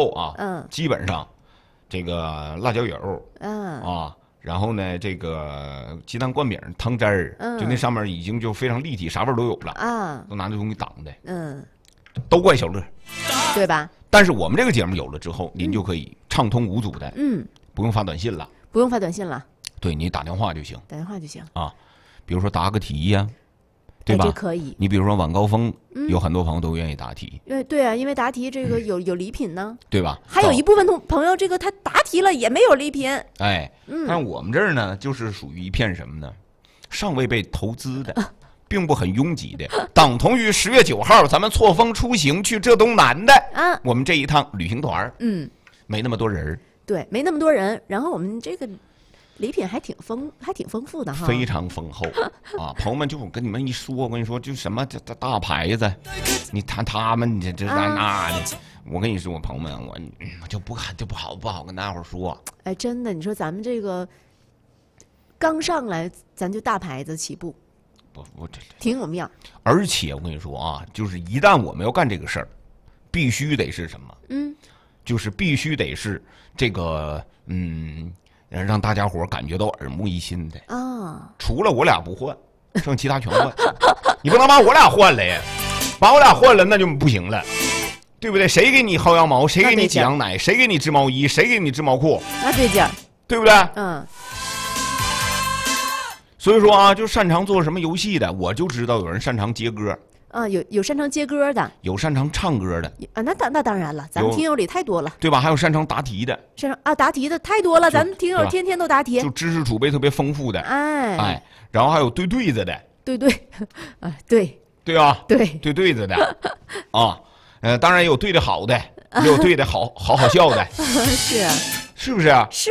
后啊，基本上这个辣椒油，然后呢，这个鸡蛋灌饼、汤汁儿，就那上面已经就非常立体，啥味儿都有了啊，都拿这东西挡的，都怪小乐， 对吧？ 但是我们这个节目有了之后，您就可以畅通无阻的，不用发短信了， 不用发短信了， 对你打电话就行， 打电话就行啊，比如说答个题呀。对吧？ 这可以。 你比如说晚高峰，有很多朋友都愿意答题。 对啊，因为答题这个有礼品呢， 对吧？ 还有一部分朋友，这个他答题了也没有礼品。 哎，但我们这儿呢，就是属于一片什么呢？尚未被投资的，并不很拥挤的。等同于10月9号咱们错峰出行去浙东南的我们这一趟旅行团，没那么多人。 对，没那么多人。然后我们这个。礼品还挺丰富的哈， 非常丰厚啊！朋友们，就我跟你们一说，我跟你说，就什么这大牌子，你谈他们这那的，我跟你说，朋友们，我就不好跟大伙说。 哎，真的，你说咱们这个刚上来，咱就大牌子起步， 这挺有面。 而且我跟你说啊，就是一旦我们要干这个事儿，必须得是什么？就是必须得是这个让大家伙感觉到耳目一新的啊！除了我俩不换，剩其他全换。你不能把我俩换了呀！把我俩换了那就不行了，对不对？谁给你薅羊毛？谁给你挤羊奶？谁给你织毛衣？谁给你织毛裤？ 那对劲儿， 对不对？所以说啊，就擅长做什么游戏的，我就知道有人擅长接歌。 有擅长接歌的， 有擅长唱歌的啊，那当然了，咱们听友里太多了， 对吧？还有擅长答题的， 答题的太多了，咱们听友天天都答题， 就知识储备特别丰富的，哎，然后还有对子的， 对， 对啊，对子的，啊，当然也有对的好的，也有对的好笑的，是不是？ 是。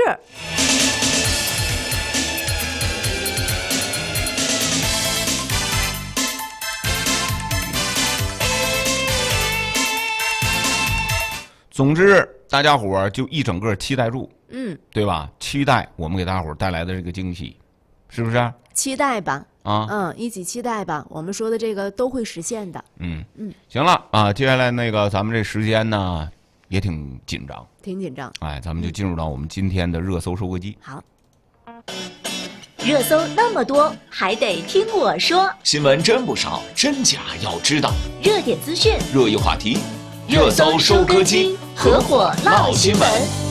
总之，大家伙儿就一整个期待住，对吧？期待我们给大家伙儿带来的这个惊喜，是不是？ 期待吧，一起期待吧。我们说的这个都会实现的。 行了啊，接下来那个咱们这时间呢也挺紧张，哎，咱们就进入到我们今天的热搜收割机。 好， 热搜那么多，还得听我说。 新闻真不少，真假要知道。 热点资讯， 热议话题。 热搜收割机，合伙唠新闻。